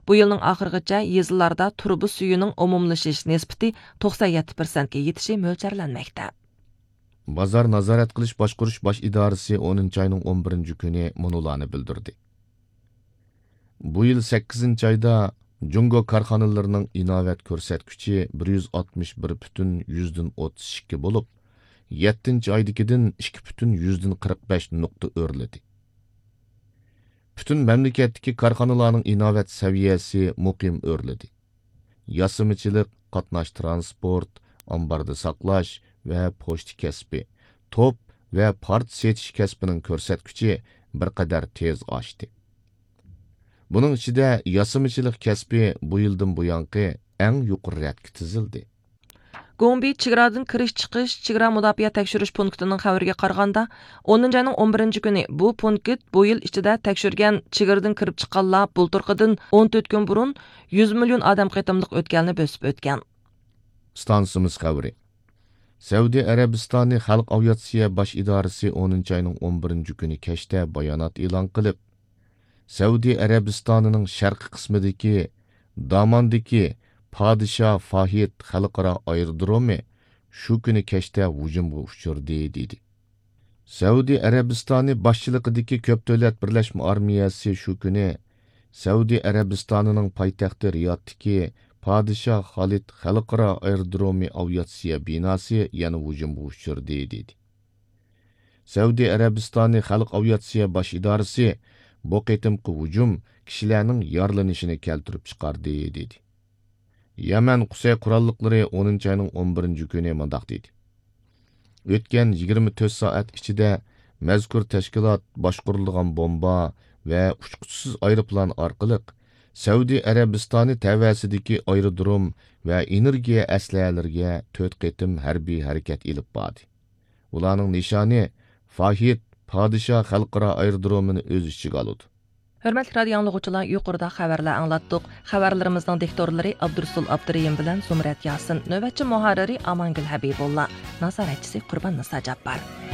Bu yılning oxirigacha yezillarda turbu suyuning umumlashish nisbati 97% ga yetishi mo'ljallanmoqda. Bozor nazorat qilish boshqarish bosh idorasi 10 oyning 11 kuni munolarni bildirdi. Bu yil 8 oyda Jungo korxonalarining inovat ko'rsatkichi 161,32 bo'lib, 7 oydagidan 2,45 nuqta o'rladi. Bütün memleketteki korxonalarning inovat saviyasi muqim o'rladi. Yasimichilik, qatnash transport, ambarda saqlash va pochta kasbi, top va part setish kasbining ko'rsatkichi bir qadar tez oshdi. Buning ichida yasimichilik kasbi bu yildan buyanqi eng yuqori ratga tizildi. Gombe chegaradan kirish-chiqish chegara mudofaa tekshirish punktining xabariga qaraganda, 10 oyning 11 kuni bu punkt bu yil ichida tekshirgan chegaradan kirib chiqqanlar bulturqidan 14 kun burun 100 million odam qitimliq o'tganini bosib o'tgan. Stansimiz xabari. Saudiya Arabistoni Xalq aviatsiya bosh idorasi 10 oyning 11 kuni kechda bayonot e'lon qilib, Saudiya Arabistonining sharqiy qismidagi Damandagi Padişah Fahid xalqaro aerodromi shu kuni kechda hujumga uchirdi dedi. Saudiya Arabistoni boshchiligidagi ko'p davlat birlashma armiyasi shu kuni Saudiya Arabistonining poytaxti Riyoddagi Padişah Xalid xalqaro aerodromi aviatsiya binosi yana hujumga uchirdi dedi. Saudiya Arabistoni Xalq aviatsiya bosh idorasi bu qitimqi hujum kishilarning yaralanishini keltirib chiqardi dedi. Yaman Qusay qurolliqlari 10 oyning 11 kuni mundaq dedi. O'tgan 24 soat ichida mazkur tashkilot boshqarilgan bomba va uchquchsiz aeroplan orqali Saudiya Arabistoni tavasidagi aerodrom va energiya aslahalariga 4 qitim harbiy harakat ilib bordi. Ularning nishoni Fahid Padişah xalqaro aerodromini o'z ichiga oldi. Hörmətli radio anlıqçılar, yuqorida xəbərlər anlatdıq. Xəbərlərimizin diktorları Abdursul Abdurayim bilan Zumrat Yasin, növbətçi muharriri Amangül Habibulla, nazoratçisi Qurban Nisa Jabbar.